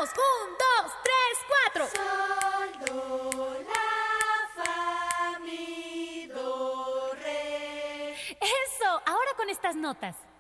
¡Vamos! 1, 2, 3, 4. Sol, do, la, fa, mi, do, re. ¡Eso! Ahora con estas notas.